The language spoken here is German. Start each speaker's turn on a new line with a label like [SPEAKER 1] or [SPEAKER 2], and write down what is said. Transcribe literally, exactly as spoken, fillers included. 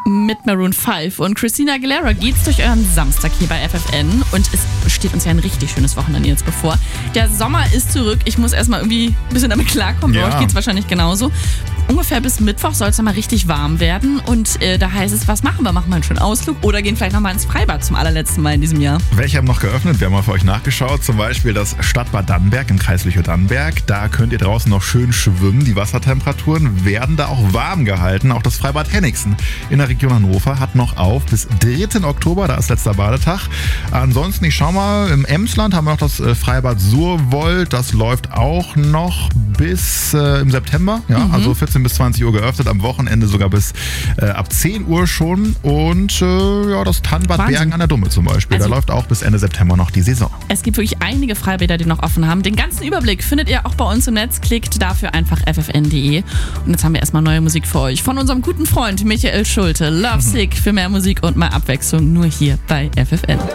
[SPEAKER 1] Mit Maroon fünf und Christina Aguilera geht's durch euren Samstag hier bei F F N und es steht uns ja ein richtig schönes Wochenende jetzt bevor. Der Sommer ist zurück, ich muss erstmal irgendwie ein bisschen damit klarkommen,
[SPEAKER 2] Ja.
[SPEAKER 1] bei euch geht's wahrscheinlich genauso. Ungefähr bis Mittwoch soll es dann mal richtig warm werden und äh, da heißt es, was machen wir? Machen wir einen schönen Ausflug oder gehen vielleicht nochmal ins Freibad zum allerletzten Mal in diesem Jahr?
[SPEAKER 2] Welche haben noch geöffnet? Wir haben mal für euch nachgeschaut. Zum Beispiel das Stadtbad Dannenberg im Kreis Lüchow-Dannenberg. Da könnt ihr draußen noch schön schwimmen. Die Wassertemperaturen werden da auch warm gehalten. Auch das Freibad Henningsen in der Region Hannover hat noch auf bis dritten Oktober. Da ist letzter Badetag. Ansonsten, ich schau mal, im Emsland haben wir noch das äh, Freibad Surwold. Das läuft auch noch bis äh, im September. Ja,
[SPEAKER 1] Mhm.
[SPEAKER 2] also vierzehn bis zwanzig Uhr geöffnet. Am Wochenende sogar bis äh, ab zehn Uhr schon. Und äh, ja, das Tannbad
[SPEAKER 1] Wahnsinn.
[SPEAKER 2] Bergen an der Dumme zum Beispiel.
[SPEAKER 1] Also-
[SPEAKER 2] da läuft auch bis Ende September noch die Saison.
[SPEAKER 1] Es gibt wirklich einige Freibäder, die noch offen haben. Den ganzen Überblick findet ihr auch bei uns im Netz. Klickt dafür einfach f f n punkt d e. Und jetzt haben wir erstmal neue Musik für euch. Von unserem guten Freund Michael Schulte. Love Sick für mehr Musik und mehr Abwechslung. Nur hier bei F F N.